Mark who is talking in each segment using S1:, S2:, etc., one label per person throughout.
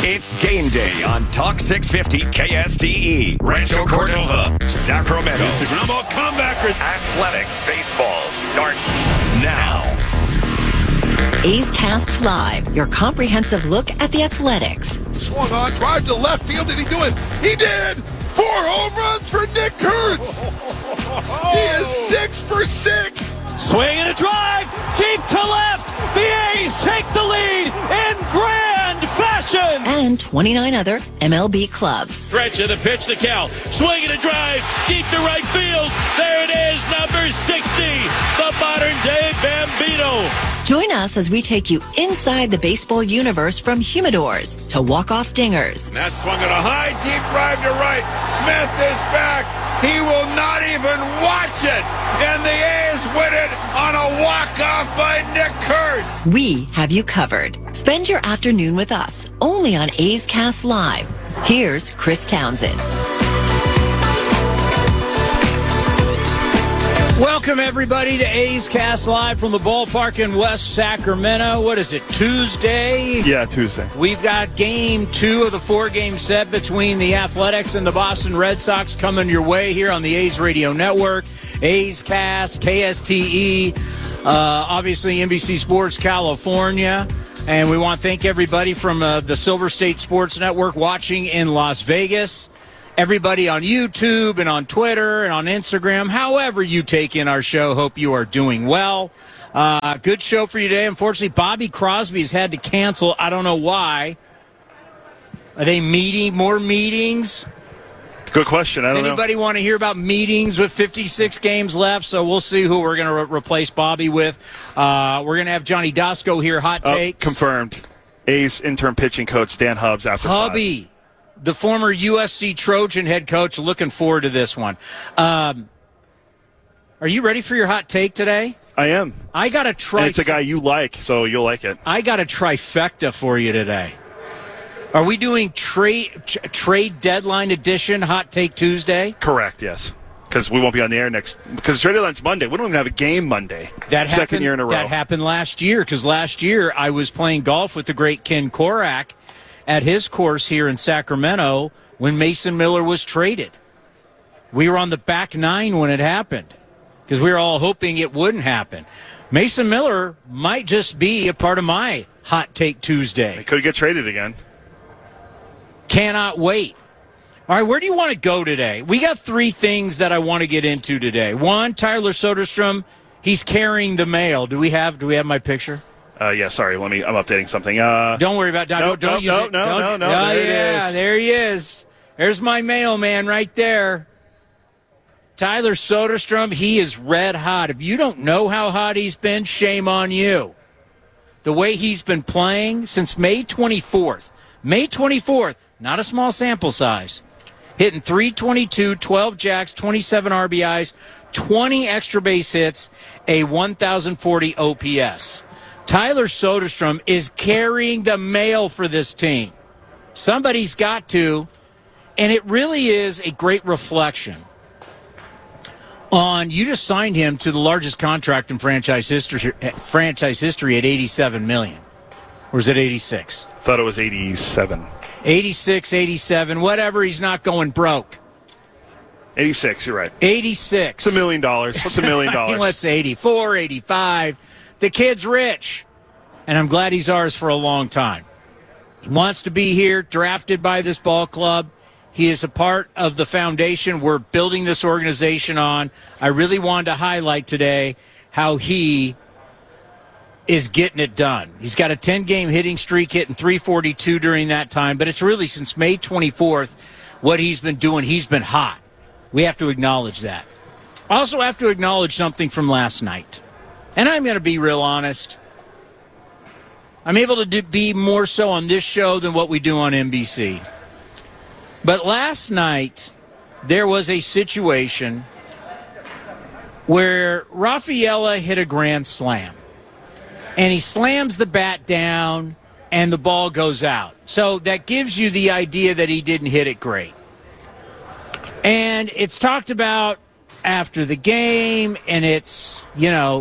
S1: It's game day on Talk 650 KSTE. Rancho Cordova, Sacramento.
S2: It's a ground ball comebacker.
S1: Athletic baseball starts now.
S3: A's Cast Live, your comprehensive look at the Athletics.
S2: Swung on, drive to left field. Did he do it? He did! 4 home runs for Nick Kurtz! He is 6 for 6!
S4: Swing and a drive, deep to left. The A's take the lead in grand fashion.
S3: And 29 other MLB clubs.
S5: Stretch of the pitch to Cal. Swing and a drive, deep to right field. There it is, number 60, the modern-day Bambino.
S3: Join us as we take you inside the baseball universe from humidors to walk-off dingers.
S2: That swung at a high, deep drive to right. Smith is back. He will not even watch it. And the A's win it on a walk-off by Nick Kurtz.
S3: We have you covered. Spend your afternoon with us, only on A's Cast Live. Here's Chris Townsend.
S4: Welcome, everybody, to A's Cast Live from the ballpark in West Sacramento. What is it, Tuesday?
S6: Yeah, Tuesday.
S4: We've got game 2 of the 4-game set between the Athletics and the Boston Red Sox coming your way here on the A's Radio Network. A's Cast, KSTE, obviously NBC Sports California. And we want to thank everybody from the Silver State Sports Network watching in Las Vegas. Everybody on YouTube and on Twitter and on Instagram, however you take in our show, hope you are doing well. Good show for you today. Unfortunately, Bobby Crosby's had to cancel. I don't know why. Are they meeting more meetings?
S6: Good question. I don't know.
S4: Does anybody want to hear about meetings with 56 games left? So we'll see who we're going to replace Bobby with. We're going to have Johnny Dasco here. Hot takes.
S6: Confirmed. A's interim pitching coach Dan Hubbs after
S4: Hubby.
S6: 5.
S4: The former USC Trojan head coach, looking forward to this one. Are you ready for your hot take today?
S6: I am.
S4: I got a
S6: And it's a guy you like, so you'll like it.
S4: I got a trifecta for you today. Are we doing trade deadline edition Hot Take Tuesday?
S6: Correct, yes. Because we won't be on the air because trade deadline's Monday. We don't even have a game Monday. Second year in a row.
S4: That happened last year, because last year I was playing golf with the great Ken Korak at his course here in Sacramento when Mason Miller was traded. We were on the back 9 when it happened because we were all hoping it wouldn't happen. Mason Miller might just be a part of my Hot Take Tuesday.
S6: He could get traded again.
S4: Cannot wait. All right, where do you want to go today? We got 3 things that I want to get into today. 1, Tyler Soderstrom, he's carrying the mail. Do we have my picture?
S6: Yeah, sorry. I'm updating something.
S4: Don't worry about that. Don't use it.
S6: No.
S4: There he is. There's my mailman right there. Tyler Soderstrom, he is red hot. If you don't know how hot he's been, shame on you. The way he's been playing since May 24th. May 24th, not a small sample size. Hitting .322, 12 jacks, 27 RBIs, 20 extra base hits, a 1,040 OPS. Tyler Soderstrom is carrying the mail for this team. Somebody's got to, and it really is a great reflection on you just signed him to the largest contract in franchise history at $87 million. Or is it 86?
S6: Thought it was 87.
S4: 86, 87, whatever. He's not going broke.
S6: 86, you're right.
S4: 86.
S6: It's $1 million. What's $1 million?
S4: Let's say 84, 85. The kid's rich, and I'm glad he's ours for a long time. He wants to be here, drafted by this ball club. He is a part of the foundation we're building this organization on. I really wanted to highlight today how he is getting it done. He's got a 10-game hitting streak, hitting .342 during that time, but it's really since May 24th what he's been doing. He's been hot. We have to acknowledge that. Also have to acknowledge something from last night. And I'm going to be real honest. I'm able to be more so on this show than what we do on NBC. But last night, there was a situation where Rafaela hit a grand slam. And he slams the bat down, and the ball goes out. So that gives you the idea that he didn't hit it great. And it's talked about after the game, and it's,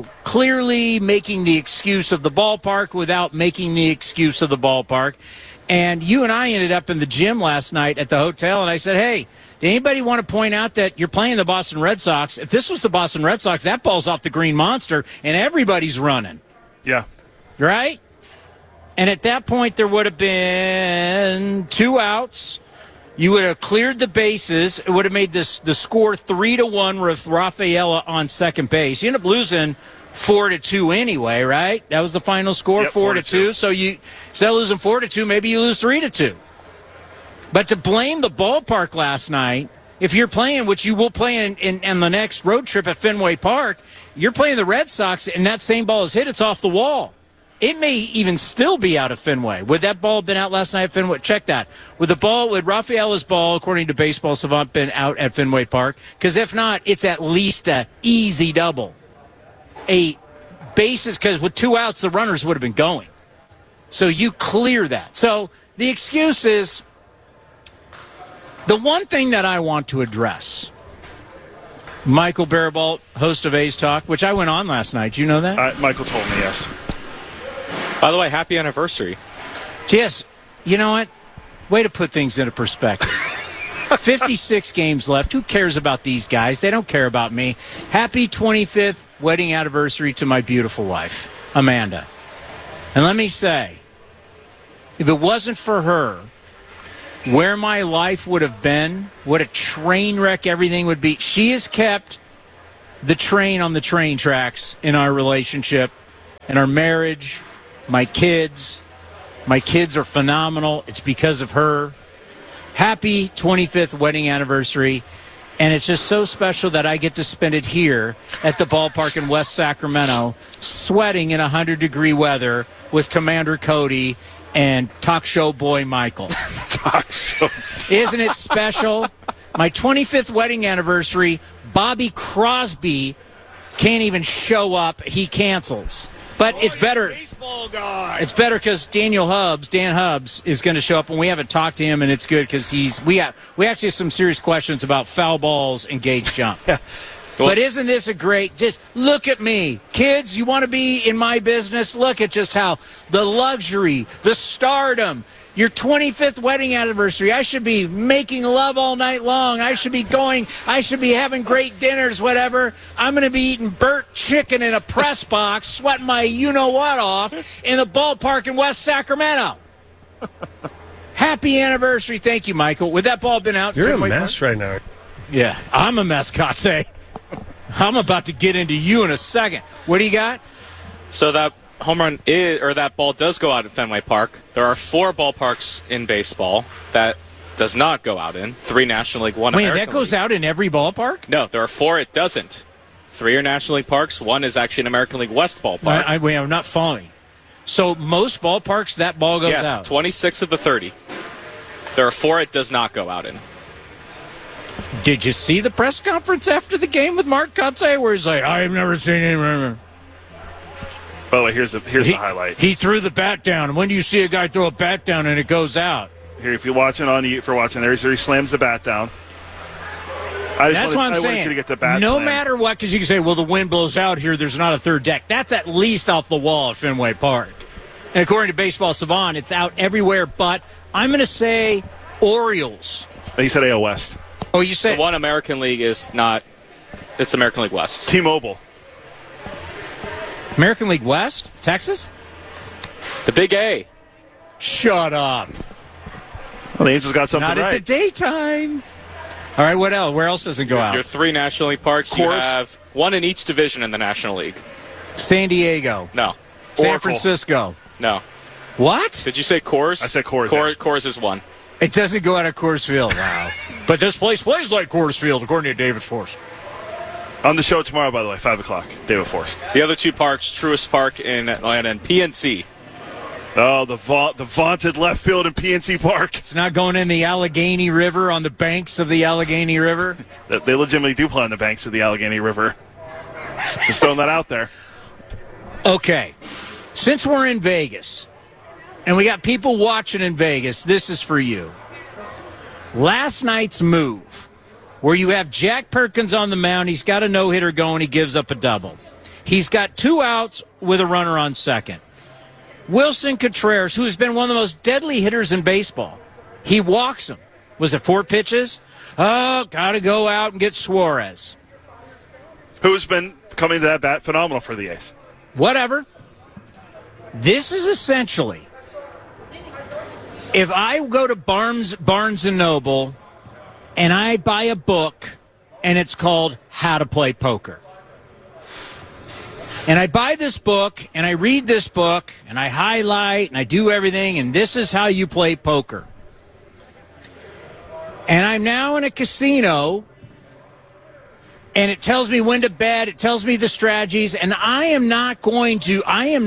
S4: clearly making the excuse of the ballpark without making the excuse of the ballpark. And you and I ended up in the gym last night at the hotel, and I said, hey, did anybody want to point out that you're playing the Boston Red Sox? If this was the Boston Red Sox, that ball's off the Green Monster, and everybody's running.
S6: Yeah.
S4: Right? And at that point, there would have been 2 outs. You would have cleared the bases. It would have made the score 3-1 with Rafaela on second base. You end up losing 4-2 anyway, right? That was the final score,
S6: yep,
S4: 4-2. So you instead of losing 4-2, maybe you lose 3-2. But to blame the ballpark last night, if you're playing, which you will play in the next road trip at Fenway Park, you're playing the Red Sox, and that same ball is hit, it's off the wall. It may even still be out of Fenway. Would that ball have been out last night at Fenway? Check that. Would Rafaela's ball, according to Baseball Savant, been out at Fenway Park? Because if not, it's at least an easy double. A bases, because with 2 outs, the runners would have been going. So you clear that. So the excuse is, the one thing that I want to address, Michael Barabalt, host of A's Talk, which I went on last night. Do you know that?
S6: Michael told me, yes.
S7: By the way, happy anniversary.
S4: Yes. You know what? Way to put things into perspective. 56 games left. Who cares about these guys? They don't care about me. Happy 25th wedding anniversary to my beautiful wife, Amanda. And let me say, if it wasn't for her, where my life would have been, what a train wreck everything would be. She has kept the train on the train tracks in our relationship, in our marriage, my kids. My kids are phenomenal. It's because of her. Happy 25th wedding anniversary. And it's just so special that I get to spend it here at the ballpark in West Sacramento, sweating in 100-degree weather with Commander Cody and talk show boy Michael. Isn't it special? My 25th wedding anniversary, Bobby Crosby can't even show up. He cancels. But it's better. It's better because Dan Hubbs is going to show up, and we haven't talked to him, and it's good because we actually have some serious questions about foul balls and gauge jump. But isn't this a great, just look at me. Kids, you want to be in my business? Look at just how the luxury, the stardom, your 25th wedding anniversary. I should be making love all night long. I should be having great dinners, whatever. I'm going to be eating burnt chicken in a press box, sweating my you-know-what off in the ballpark in West Sacramento. Happy anniversary. Thank you, Michael. Would that ball have been out?
S8: You're a mess right now.
S4: Yeah, I'm a mess, Kotze. I'm about to get into you in a second. What do you got?
S7: So that home run that ball does go out at Fenway Park. There are 4 ballparks in baseball that does not go out in. 3 National League, 1 American League.
S4: Wait, that goes out in every ballpark?
S7: No, there are 4 it doesn't. 3 are National League parks. 1 is actually an American League West ballpark.
S4: I'm not following. So most ballparks, that ball goes out?
S7: Yes, 26 of the 30. There are 4 it does not go out in.
S4: Did you see the press conference after the game with Mark Kotze where he's like, I have never seen anyone.
S6: By the way, here's the highlight.
S4: He threw the bat down. And when do you see a guy throw a bat down and it goes out?
S6: Here, if you're watching there, he slams the bat down.
S4: That's what I'm saying.
S6: I want you to get the bat
S4: no
S6: slam.
S4: matter what, because you can say, well, the wind blows out here. There's not a third deck. That's at least off the wall at Fenway Park. And according to Baseball Savant, it's out everywhere. But I'm going to say Orioles.
S6: He said AL West.
S4: Oh, you said
S7: the 1 American League is not. It's American League West.
S6: T-Mobile.
S4: American League West? Texas?
S7: The Big A.
S4: Shut up.
S6: Well, the Angels got something
S4: right. Not at the daytime. All right, what else? Where else does it go out?
S7: Your 3 National League parks. You have 1 in each division in the National League.
S4: San Diego.
S7: No.
S4: San Francisco.
S7: No.
S4: What?
S7: Did you say Coors?
S6: I said Coors.
S7: Coors is 1.
S4: It doesn't go out at Coors Field. Wow. But this place plays like Coors Field, according to David Forst.
S6: On the show tomorrow, by the way, 5 o'clock, David Forst.
S7: The other 2 parks, Truist Park in Atlanta and PNC.
S6: Oh, the vaunted left field in PNC Park.
S4: It's not going in the Allegheny River, on the banks of the Allegheny River.
S6: They legitimately do play on the banks of the Allegheny River. Just throwing that out there.
S4: Okay. Since we're in Vegas, and we got people watching in Vegas, this is for you. Last night's move, where you have Jack Perkins on the mound, he's got a no-hitter going, he gives up a double. He's got 2 outs with a runner on second. Wilson Contreras, who has been one of the most deadly hitters in baseball, he walks him. Was it 4 pitches? Oh, got to go out and get Suarez.
S6: Who's been coming to that bat phenomenal for the A's.
S4: Whatever. This is essentially, if I go to Barnes & Noble and I buy a book and it's called How to Play Poker. And I buy this book and I read this book and I highlight and I do everything and this is how you play poker. And I'm now in a casino and it tells me when to bet, it tells me the strategies, and I am not going to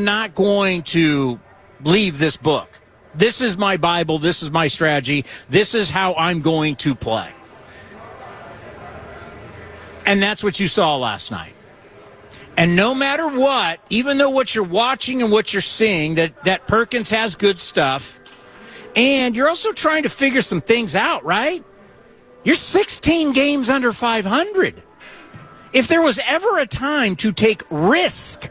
S4: leave this book. This is my Bible, this is my strategy, this is how I'm going to play. And that's what you saw last night. And no matter what, even though what you're watching and what you're seeing, that Perkins has good stuff, and you're also trying to figure some things out, right? You're 16 games under 500. If there was ever a time to take risk,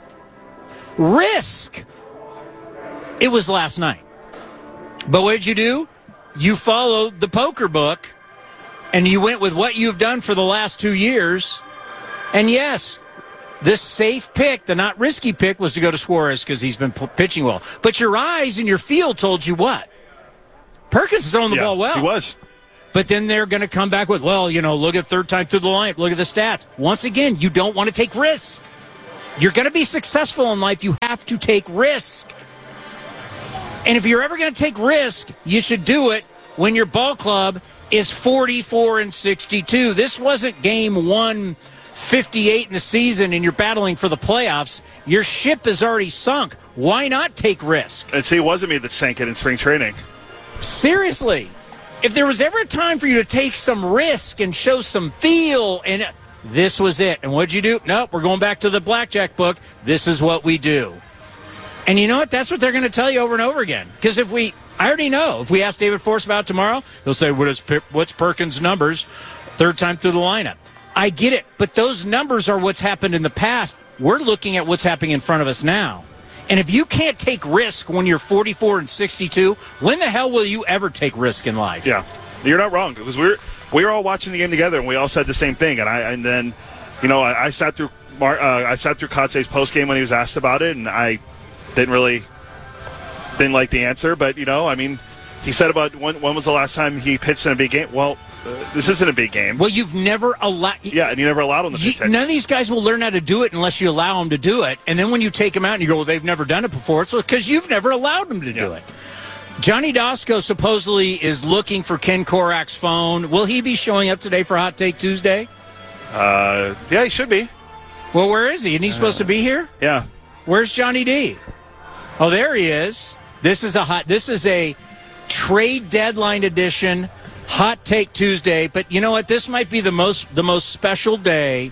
S4: it was last night. But what did you do? You followed the poker book, and you went with what you've done for the last 2 years. And yes, this safe pick, the not risky pick, was to go to Suarez because he's been pitching well. But your eyes and your feel told you what? Perkins is throwing the ball well.
S6: He was.
S4: But then they're going to come back with, well, look at third time through the lineup. Look at the stats. Once again, you don't want to take risks. You're going to be successful in life. You have to take risk. And if you're ever going to take risk, you should do it when your ball club is 44-62. This wasn't game 158 in the season and you're battling for the playoffs. Your ship is already sunk. Why not take risk?
S6: And see, it wasn't me that sank it in spring training.
S4: Seriously. If there was ever a time for you to take some risk and show some feel, and this was it. And what'd you do? Nope, we're going back to the blackjack book. This is what we do. And you know what? That's what they're going to tell you over and over again. Because I already know. If we ask David Force about it tomorrow, he'll say, what's Perkins' numbers? Third time through the lineup. I get it. But those numbers are what's happened in the past. We're looking at what's happening in front of us now. And if you can't take risk when you're 44-62, when the hell will you ever take risk in life?
S6: Yeah, you're not wrong, because we were all watching the game together and we all said the same thing. And I sat through Kotze's post game when he was asked about it, and I didn't like the answer. But he said about when was the last time he pitched in a big game? Well, this isn't a big game.
S4: Well, you've never allowed...
S6: Yeah, and you never allowed them to pitch.
S4: None of these guys will learn how to do it unless you allow them to do it. And then when you take them out and you go, well, they've never done it before, it's because you've never allowed them to do it. Johnny Dosko supposedly is looking for Ken Korak's phone. Will he be showing up today for Hot Take Tuesday?
S6: Yeah, he should be.
S4: Well, where is he? Isn't he supposed to be here?
S6: Yeah.
S4: Where's Johnny D? Oh, there he is. This is a trade deadline edition Hot Take Tuesday, but you know what? This might be the most special day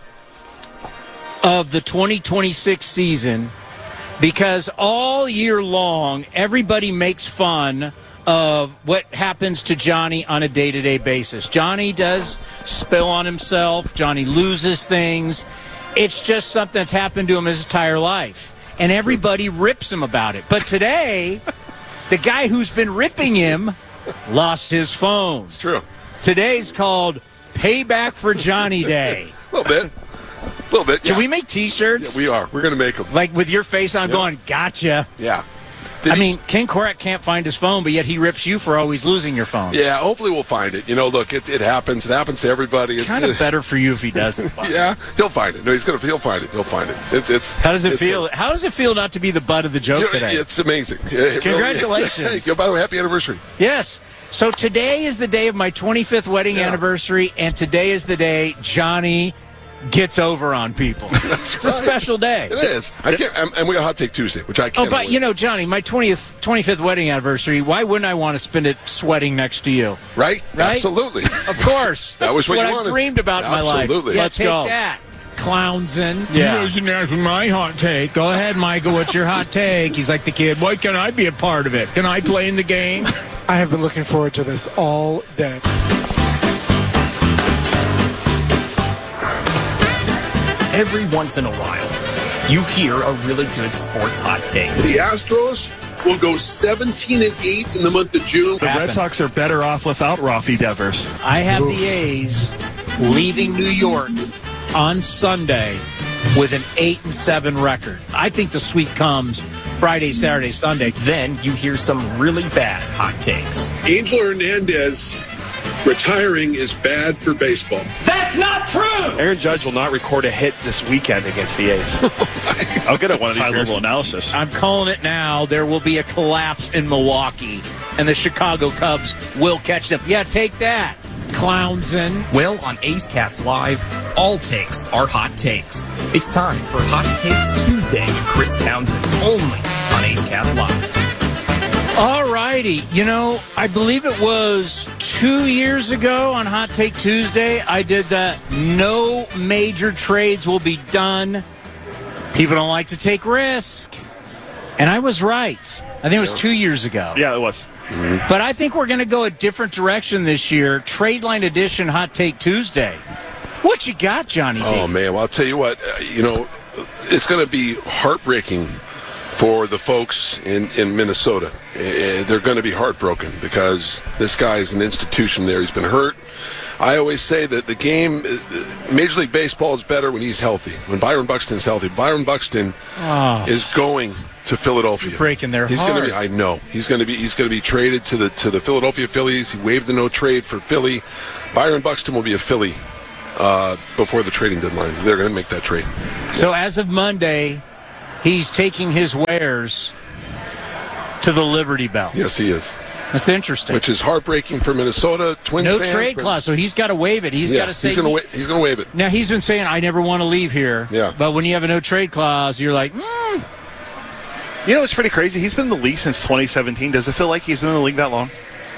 S4: of the 2026 season, because all year long, everybody makes fun of what happens to Johnny on a day-to-day basis. Johnny does spill on himself. Johnny loses things. It's just something that's happened to him his entire life, and everybody rips him about it. But today, the guy who's been ripping him lost his phone.
S8: It's true.
S4: Today's called Payback for Johnny Day.
S8: A little bit.
S4: Can we make T-shirts?
S8: Yeah, we are. We're going to make them.
S4: Like with your face on going, gotcha.
S8: Yeah.
S4: Ken Korak can't find his phone, but yet he rips you for always losing your phone.
S8: Yeah, hopefully we'll find it. Look, it happens. It happens to everybody. It's
S4: kind of better for you if he doesn't.
S8: Yeah, he'll find it. No, he'll find it. He'll find it.
S4: How does it feel? How does it feel not to be the butt of the joke today?
S8: It's amazing.
S4: Congratulations.
S8: By the way, happy anniversary.
S4: Yes. So today is the day of my 25th wedding anniversary, and today is the day Johnny gets over on people. It's a special day.
S8: It is. And we got Hot Take Tuesday, which I can't.
S4: Oh, but Johnny, my 25th wedding anniversary, why wouldn't I want to spend it sweating next to you?
S8: Right? Absolutely.
S4: Of course.
S8: That was what you wanted.
S4: I dreamed about in my life.
S8: Absolutely.
S4: Yeah, take that. Clownson. Yeah. That's my hot take. Go ahead, Michael. What's your hot take? He's like the kid. Why can't I be a part of it? Can I play in the game?
S9: I have been looking forward to this all day.
S10: Every once in a while, you hear a really good sports hot take.
S8: The Astros will go 17-8 in the month of June.
S6: The Red Sox are better off without Rafi Devers.
S4: I have the A's leaving New York on Sunday with an 8-7 record. I think the sweep comes Friday, Saturday, Sunday.
S10: Then you hear some really bad hot takes.
S8: Angel Hernandez retiring is bad for baseball.
S10: That's not true!
S6: Aaron Judge will not record a hit this weekend against the A's. I'll get at one of these high-level analysis.
S4: I'm calling it now. There will be a collapse in Milwaukee, and the Chicago Cubs will catch them. Yeah, take that, Clownson.
S10: Well, on A's Cast Live, all takes are hot takes. It's time for Hot Takes Tuesday with Chris Townsend, only on A's Cast Live.
S4: All righty. You know, I believe it was 2 years ago on Hot Take Tuesday, I did that. No major trades will be done. People don't like to take risk. And I was right. I think it was 2 years ago.
S6: Yeah, it was.
S4: Mm-hmm. But I think we're going to go a different direction this year. Trade Line Edition Hot Take Tuesday. What you got, Johnny D?
S8: Oh, man. Well, I'll tell you what. It's going to be heartbreaking for the folks in Minnesota. They're going to be heartbroken because this guy is an institution there. He's been hurt. I always say that the game, Major League Baseball is better when he's healthy, when Byron Buxton's healthy. Byron Buxton is going to Philadelphia.
S4: You're breaking their heart.
S8: Going to be. I know he's going to be traded to the Philadelphia Phillies. He waived the no trade for Philly. Byron Buxton will be a Philly before the trading deadline. They're going to make that trade.
S4: So as of Monday, he's taking his wares to the Liberty Bell.
S8: Yes, he is.
S4: That's interesting.
S8: Which is heartbreaking for Minnesota Twins
S4: no
S8: fans.
S4: No trade clause, so he's got to waive it. He's got to say
S8: he's going to waive it.
S4: Now, he's been saying, I never want to leave here.
S8: Yeah.
S4: But when you have a no trade clause, you're like,
S6: You know, it's pretty crazy. He's been in the league since 2017. Does it feel like he's been in the league that long?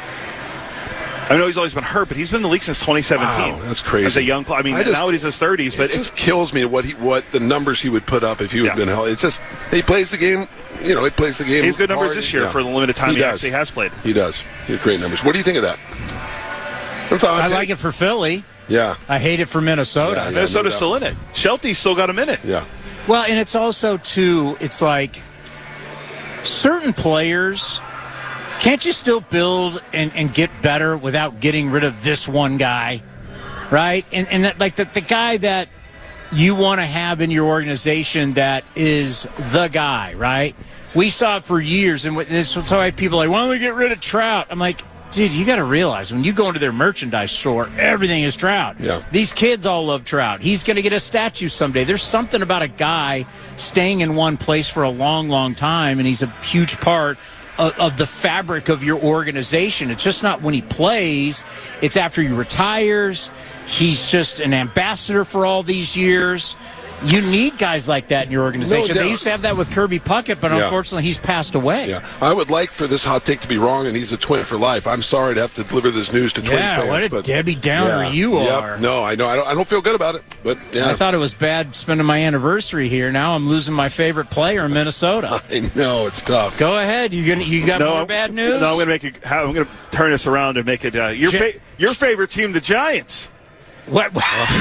S6: I know he's always been hurt, but he's been in the league since 2017.
S8: Wow, that's crazy.
S6: As a young player. I mean, now he's in his 30s. But
S8: it just kills me what the numbers he would put up if he would have been healthy. It's just, he plays the game, he plays the game.
S6: He's good numbers
S8: hard.
S6: this year for the limited time he actually has played.
S8: He does. He has great numbers. What do you think of that?
S4: I like it for Philly.
S8: Yeah.
S4: I hate it for Minnesota.
S6: Yeah, Minnesota's still in it. Shelty's still got him in it.
S8: Yeah.
S4: Well, and it's also, too, it's like certain players, can't you still build and get better without getting rid of this one guy, right? And that, like the guy that you want to have in your organization that is the guy, right? We saw it for years, and this was why people are like, why don't we get rid of Trout? I'm like, dude, you got to realize when you go into their merchandise store, everything is Trout.
S8: Yeah.
S4: These kids all love Trout. He's going to get a statue someday. There's something about a guy staying in one place for a long, long time, and he's a huge part of the fabric of your organization. It's just not when he plays. It's after he retires. He's just an ambassador for all these years. You need guys like that in your organization.
S8: No,
S4: they used to have that with Kirby Puckett, but unfortunately he's passed away.
S8: Yeah, I would like for this hot take to be wrong, and he's a Twin for life. I'm sorry to have to deliver this news to Twins fans.
S4: Yeah, what a Debbie Downer you are.
S8: No, I know. I don't feel good about it, but yeah.
S4: I thought it was bad spending my anniversary here. Now I'm losing my favorite player in Minnesota.
S8: I know, it's tough.
S4: Go ahead. You got more bad news?
S6: No, I'm going to talk this around and make it your favorite team, the Giants.
S4: What?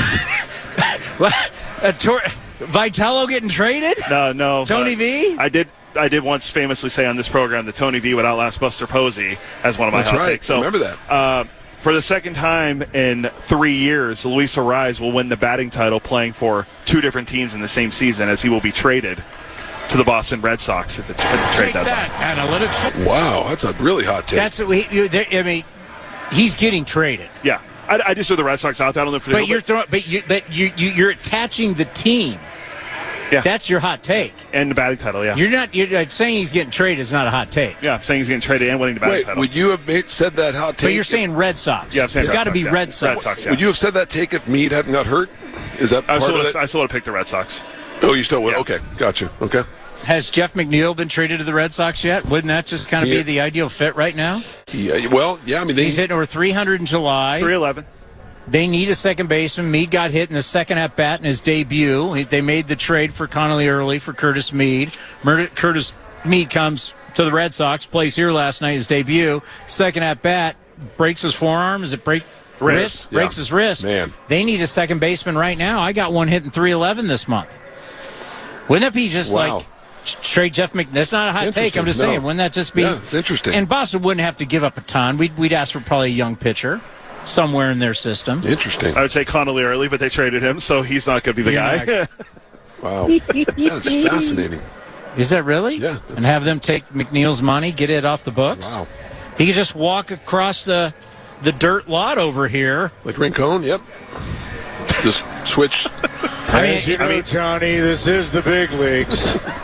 S4: Vitello getting traded?
S6: No.
S4: Tony V?
S6: I did once famously say on this program that Tony V would outlast Buster Posey as one of my hot takes. So,
S8: remember that.
S6: For the second time in 3 years, Luis Arraez will win the batting title playing for two different teams in the same season, as he will be traded to the Boston Red Sox at the trade deadline.
S4: Analytics.
S8: Wow, that's a really hot take.
S4: He's getting traded.
S6: Yeah. I just threw the Red Sox out there. I don't know if
S4: you're attaching the team.
S6: Yeah,
S4: that's your hot take.
S6: And the batting title. Yeah,
S4: you're saying he's getting traded is not a hot take.
S6: Yeah, I'm saying he's getting traded and winning the batting title.
S8: Would you have said that hot take?
S4: But you're saying Red Sox.
S6: Yeah, I'm saying
S4: it's got to be Red Sox.
S6: Red Sox.
S8: Would you have said that take if Meade hadn't got hurt? Is that part of it?
S6: I still would have picked the Red Sox.
S8: Oh, you still would? Yeah. Okay, gotcha. Okay.
S4: Has Jeff McNeil been traded to the Red Sox yet? Wouldn't that just kind of be the ideal fit right now?
S8: Yeah. Well, yeah. I mean,
S4: he's hitting over 300 in July.
S6: 311.
S4: They need a second baseman. Meade got hit in the second at bat in his debut. They made the trade for Connolly Early for Curtis Meade. Curtis Meade comes to the Red Sox, plays here last night, his debut. Second at bat, breaks his forearm. Is it wrist? Breaks his wrist.
S8: Man.
S4: They need a second baseman right now. I got one hitting 311 this month. Wouldn't that be just
S8: Wow.
S4: like trade Jeff McNeil? That's not a hot take. I'm just saying. Wouldn't that just be?
S8: Yeah, it's interesting.
S4: And Boston wouldn't have to give up a ton. We'd ask for probably a young pitcher somewhere in their system.
S8: Interesting.
S6: I would say Connolly early, but they traded him, so he's not going to be the guy.
S8: Wow. That's fascinating.
S4: Is that really?
S8: Yeah.
S4: And have them take McNeil's money, get it off the books?
S8: Wow.
S4: He could just walk across the dirt lot over here.
S8: Like Rincon, yep. Just switch.
S4: I mean,
S2: Johnny, this is the big leagues.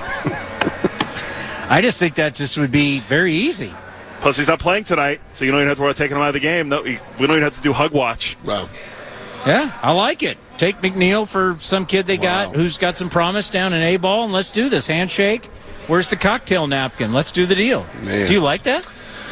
S4: I just think that just would be very easy.
S6: Plus, he's not playing tonight, so you don't even have to worry about taking him out of the game. No, we don't even have to do hug watch.
S8: Wow.
S4: Yeah, I like it. Take McNeil for some kid they got who's got some promise down in A-ball, and let's do this. Handshake. Where's the cocktail napkin? Let's do the deal.
S8: Man.
S4: Do you like that?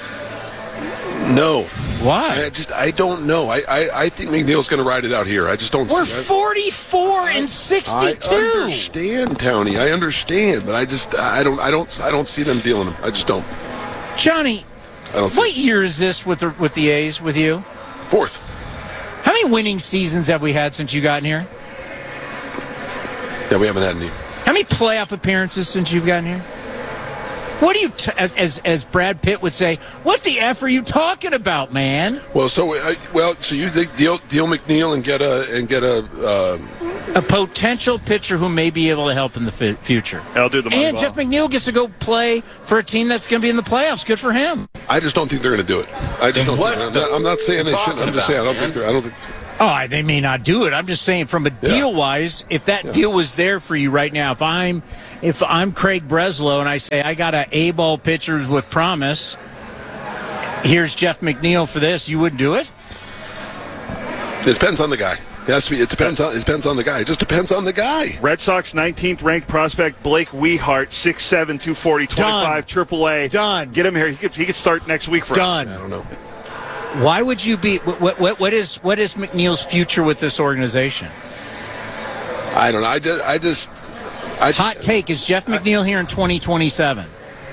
S8: No.
S4: Why?
S8: I don't know. I think McNeil's going to ride it out here. I just don't
S4: We're
S8: see
S4: 44 and 62.
S8: I understand, Tony. I understand, but I don't see them dealing him. I just don't.
S4: Johnny,
S8: I don't see
S4: what year is this with the A's with you?
S8: Fourth.
S4: How many winning seasons have we had since you got in here?
S8: Yeah, we haven't had any.
S4: How many playoff appearances since you've gotten here? What do you, as Brad Pitt would say, what the F are you talking about, man?
S8: Well, so you think deal McNeil and get
S4: a potential pitcher who may be able to help in the future.
S6: I'll do the money
S4: And
S6: ball.
S4: Jeff McNeil gets to go play for a team that's going to be in the playoffs. Good for him.
S8: I just don't think they're going to do it. I just don't. I'm not saying they shouldn't. I'm just saying I don't think.
S4: Oh, they may not do it. I'm just saying, from a deal wise, if that deal was there for you right now, if I'm Craig Breslow and I say I got an A-ball pitcher with promise, here's Jeff McNeil for this, you wouldn't do it?
S8: It depends on the guy. It depends on the guy. It just depends on the guy.
S6: Red Sox 19th ranked prospect Blake Weehart, 6'7", 240, 25, AAA.
S4: Done.
S6: Get him here. He could start next week for us.
S8: I don't know.
S4: Why would you be? What is McNeil's future with this organization?
S8: I don't know.
S4: Hot take: is Jeff McNeil here in 2027?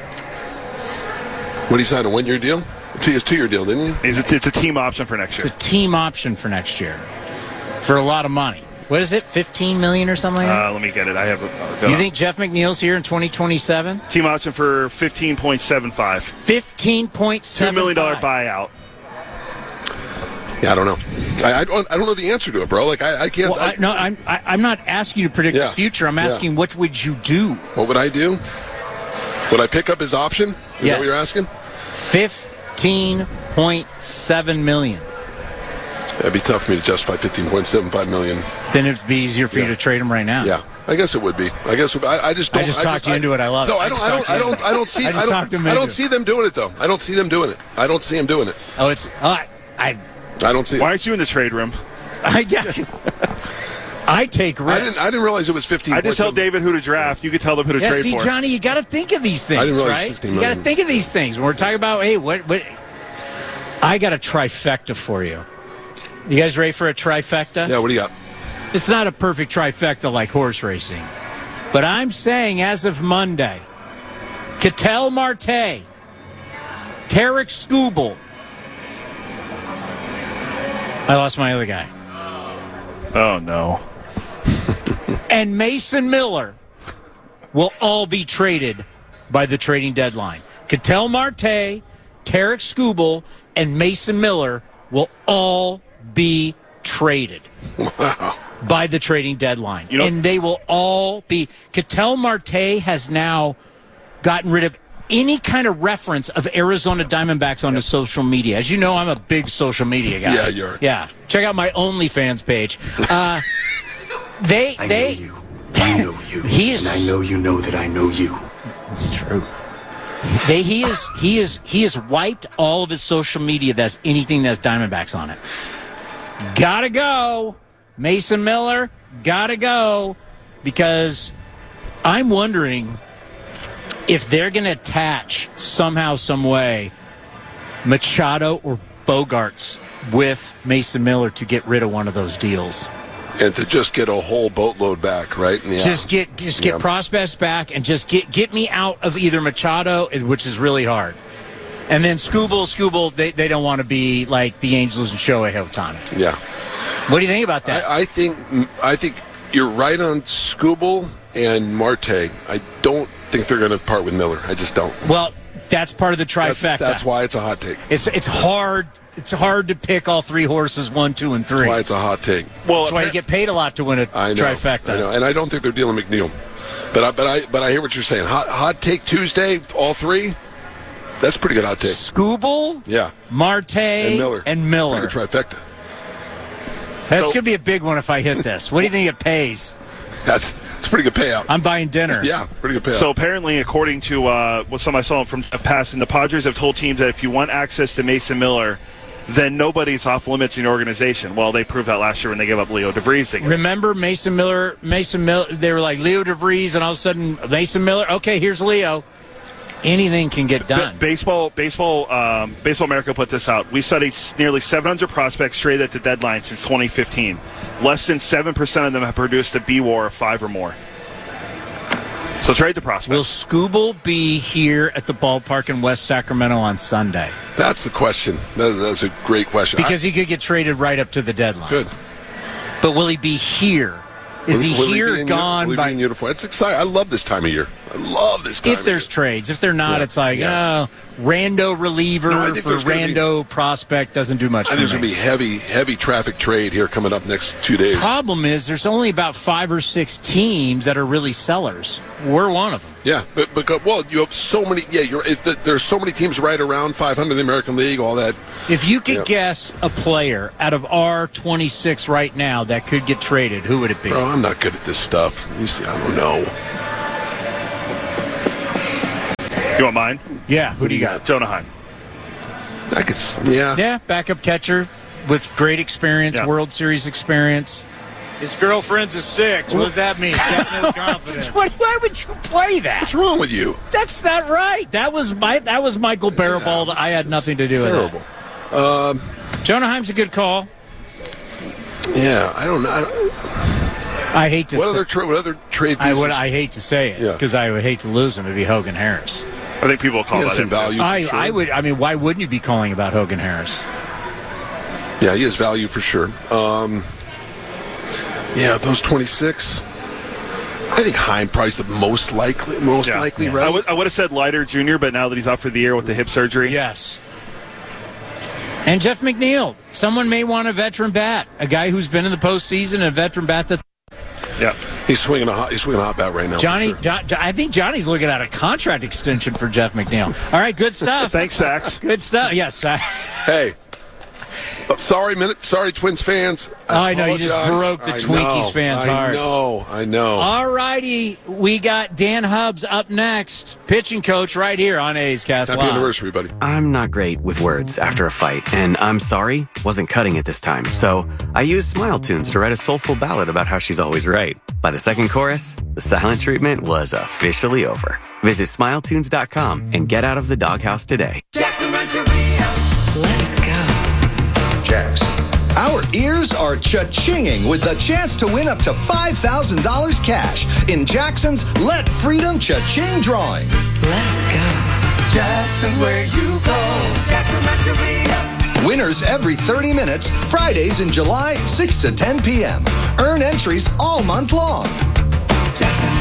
S8: What he signed, a 1-year deal? It's a 2-year deal, didn't he?
S6: It's a team option for next year.
S4: It's a team option for next year for a lot of money. What is it? $15 million or something like that?
S6: Let me get it. I have
S4: You think Jeff McNeil's here in 2027?
S6: Team option for $15.75.
S4: $15.75.
S6: $2 million buyout.
S8: Yeah, I don't know. I don't know the answer to it, bro. Like I can't.
S4: Well, I'm not asking you to predict the future. I'm asking what would you do?
S8: What would I do? Would I pick up his option? Is that what you're asking?
S4: $15.7 million.
S8: It'd be tough for me to justify $15.75 million.
S4: Then it'd be easier for you to trade him right now.
S8: Yeah, I guess it would be. I just
S4: talked you into it. I love it.
S8: No, I don't see them doing it though. I don't see them doing it. I don't see them doing it.
S4: Oh, it's
S8: I don't see it.
S6: Why aren't you in the trade room?
S4: I take risks.
S8: I didn't realize it was 15.
S6: I just tell David who to draft. You could tell them who to trade
S4: see,
S6: for.
S4: Johnny, you got to think of these things,
S8: I didn't realize
S4: right?
S8: 16
S4: You
S8: million.
S4: got to think of these things. When we're talking about, hey, what? I got a trifecta for you. You guys ready for a trifecta?
S8: Yeah, what do you got?
S4: It's not a perfect trifecta like horse racing. But I'm saying as of Monday, Ketel Marte, Tarek Skubal. I lost my other guy.
S6: Oh, no.
S4: And Mason Miller will all be traded by the trading deadline. Ketel Marte, Tarek Skubal, and Mason Miller will all be traded by the trading deadline. And they will all be. Ketel Marte has now gotten rid of any kind of reference of Arizona Diamondbacks on his social media. As you know, I'm a big social media guy.
S8: Yeah, you're.
S4: Yeah. Check out my OnlyFans page.
S11: I know you. I know you. And I know you know that I know you.
S4: It's true. He has wiped all of his social media that's anything that's Diamondbacks on it. Gotta go. Mason Miller, gotta go. Because I'm wondering if they're going to attach somehow, some way, Machado or Bogarts with Mason Miller to get rid of one of those deals.
S8: And to just get a whole boatload back, right? Yeah.
S4: Just get prospects back and just get me out of either Machado, which is really hard. And then Skubal, they don't want to be like the Angels and Shohei Ohtani.
S8: Yeah.
S4: What do you think about that?
S8: I think you're right on Skubal. and Marte. I don't think they're going to part with Miller. I just don't.
S4: Well, that's part of the trifecta.
S8: That's why it's a hot take.
S4: It's hard. It's hard to pick all three horses, 1, 2, and 3.
S8: That's why it's a hot take.
S6: Well,
S4: that's why you get paid a lot to win a trifecta.
S8: I know, and I don't think they're dealing McNeil. But I hear what you're saying. Hot take Tuesday, all three. That's a pretty good hot take.
S4: Skubal,
S8: yeah,
S4: Marte, and Miller.
S8: Like a trifecta.
S4: That's going to be a big one if I hit this. What do you think it pays?
S8: It's a pretty good payout.
S4: I'm buying dinner.
S8: Yeah, pretty good payout.
S6: So apparently, according to what some I saw from Jeff Passan, the Padres have told teams that if you want access to Mason Miller, then nobody's off limits in your organization. Well, they proved that last year when they gave up Leo DeVries.
S4: Remember Mason Miller? They were like Leo DeVries, and all of a sudden Mason Miller. Okay, here's Leo. Anything can get done.
S6: Baseball America put this out. We studied nearly 700 prospects traded at the deadline since 2015. Less than 7% of them have produced a B-WAR of 5 or more. So trade the prospect.
S4: Will Skubal be here at the ballpark in West Sacramento on Sunday?
S8: That's the question. That's a great question.
S4: Because he could get traded right up to the deadline.
S8: Good.
S4: But will he be here? Is he here, gone?
S8: Will he be in uniform? It's exciting. I love this time of year. I love this time
S4: If there's trades. If they're not, it's like, rando reliever for rando prospect doesn't do much for me.
S8: There's going to be heavy traffic trade here coming up next 2 days.
S4: Problem is there's only about 5 or 6 teams that are really sellers. We're one of them.
S8: Yeah, but well, you have so many. Yeah, there's so many teams right around 500 in the American League, all that.
S4: If you could guess a player out of our 26 right now that could get traded, who would it be?
S8: Bro, I'm not good at this stuff. You see, I don't know.
S6: You want mine?
S4: Yeah, who do you got?
S6: Jonah Heim.
S8: I could, yeah.
S4: Yeah, backup catcher with great experience, World Series experience. His girlfriend's a 6. What does that mean? Got no confidence. Why would you play that?
S8: What's wrong with you?
S4: That's not right. That was Michael Barabal. I had nothing to do with it.
S8: Terrible.
S4: Jonah Heim's a good call.
S8: Yeah, I don't know.
S4: I hate to
S8: what other trade pieces?
S4: I hate to say it because I would hate to lose him. It'd be Hogan Harris.
S6: I think people will call that him.
S8: Value.
S4: I would. I mean, why wouldn't you be calling about Hogan Harris?
S8: Yeah, he has value for sure. Yeah, those 26. I think Heim probably the most likely. Right?
S6: I would have said Leiter Jr., but now that he's out for the year with the hip surgery,
S4: yes. And Jeff McNeil, someone may want a veteran bat, a guy who's been in the postseason, a veteran bat that.
S6: Yeah,
S8: he's swinging a hot bat right now.
S4: Johnny, I think Johnny's looking at a contract extension for Jeff McNeil. All right, good stuff.
S6: Thanks, Sax.
S4: Good stuff. Yes.
S8: Hey. Sorry, Twins fans.
S4: I know, you just broke the Twinkies fans' hearts.
S8: I know.
S4: All righty, we got Dan Hubbs up next, pitching coach right here on A's Cast Live.
S8: Happy anniversary, buddy.
S12: I'm not great with words after a fight, and I'm sorry wasn't cutting it this time. So I used Smile Tunes to write a soulful ballad about how she's always right. By the second chorus, the silent treatment was officially over. Visit SmileTunes.com and get out of the doghouse today.
S13: Jackson Rancheria. Let's go.
S14: Jackson. Our ears are cha-chinging with the chance to win up to $5,000 cash in Jackson's Let Freedom Cha-Ching drawing.
S13: Let's go. Jackson's where you go. Jackson Rancheria.
S14: Winners every 30 minutes, Fridays in July, 6 to 10 p.m. Earn entries all month long.
S13: Jackson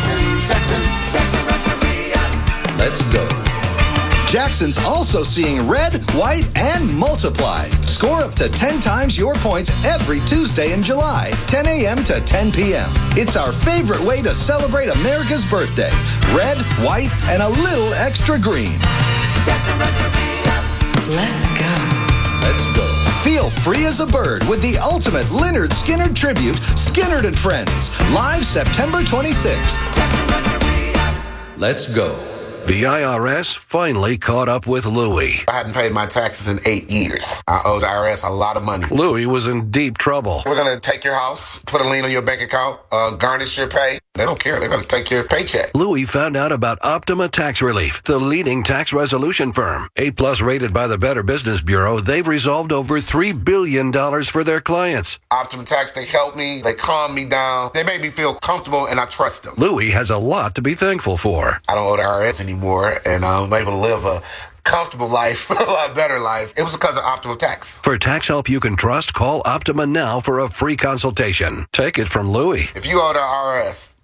S13: Rancheria.
S14: Let's go. Jackson's also seeing red, white, and multiplied. Score up to 10 times your points every Tuesday in July, 10 a.m. to 10 p.m. It's our favorite way to celebrate America's birthday. Red, white, and a little extra green.
S13: Jackson Rancheria. Let's go.
S14: Let's go. Feel free as a bird with the ultimate Lynyrd Skynyrd tribute, Skynyrd and Friends, live September 26th.
S13: Jackson Rancheria.
S14: Let's go.
S15: The IRS finally caught up with Louie.
S16: I hadn't paid my taxes in 8 years. I owe the IRS a lot of money.
S15: Louie was in deep trouble.
S16: We're going to take your house, put a lien on your bank account, garnish your pay. They don't care. They're going to take your paycheck.
S15: Louie found out about Optima Tax Relief, the leading tax resolution firm. A+ rated by the Better Business Bureau, they've resolved over $3 billion for their clients.
S16: Optima Tax, they helped me. They calmed me down. They made me feel comfortable, and I trust them.
S15: Louie has a lot to be thankful for.
S16: I don't owe the IRS anymore, and I'm able to live a comfortable life, a lot better life. It was because of Optima Tax.
S15: For tax help you can trust, call Optima now for a free consultation. Take it from Louie.
S16: If you owe the IRS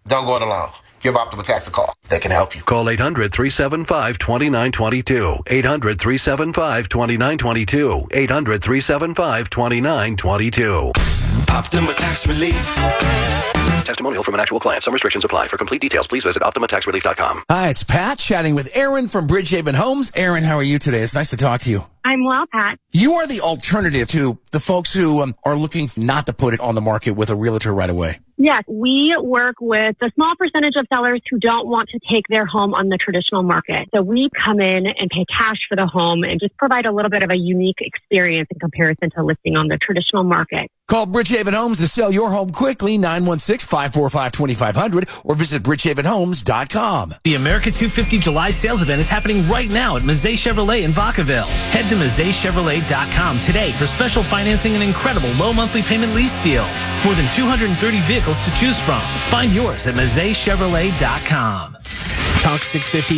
S16: Don't go it alone. Give Optima Tax a call. They can help you.
S15: Call 800-375-2922. 800-375-2922. 800-375-2922.
S11: Optima Tax Relief.
S15: Testimonial from an actual client. Some restrictions apply. For complete details, please visit OptimaTaxRelief.com.
S17: Hi, it's Pat chatting with Aaron from Bridgehaven Homes. Aaron, how are you today? It's nice to talk to you.
S18: I'm well, Pat.
S17: You are the alternative to the folks who are looking not to put it on the market with a realtor right away.
S18: Yes, we work with a small percentage of sellers who don't want to take their home on the traditional market. So we come in and pay cash for the home and just provide a little bit of a unique experience in comparison to listing on the traditional market.
S17: Call Bridgehaven Homes to sell your home quickly, 916-545-2500, or visit bridgehavenhomes.com.
S19: The America 250 July sales event is happening right now at Mazet Chevrolet in Vacaville. Head to MazetChevrolet.com today for special financing and incredible low monthly payment lease deals. More than 230 vehicles to choose from. Find yours at MazetChevrolet.com.
S17: Talk 650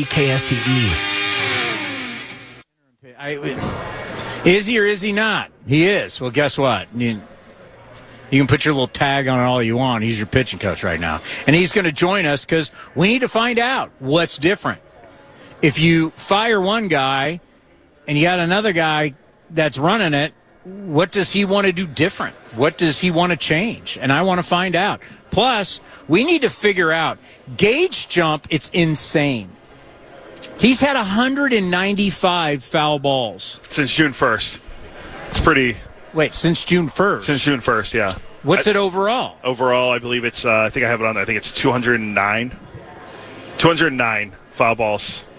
S17: KSTE.
S4: Is he or is he not? He is. Well, guess what? You can put your little tag on it all you want. He's your pitching coach right now. And he's going to join us because we need to find out what's different. If you fire one guy and you got another guy that's running it, what does he want to do different? What does he want to change? And I want to find out. Plus, we need to figure out Gage Jump. It's insane. He's had 195 foul balls.
S6: Since June 1st. It's pretty...
S4: Wait, since June 1st?
S6: Since June 1st, yeah.
S4: What's it overall?
S6: Overall, I believe it's, I think I have it on there. I think it's 209. 209 foul balls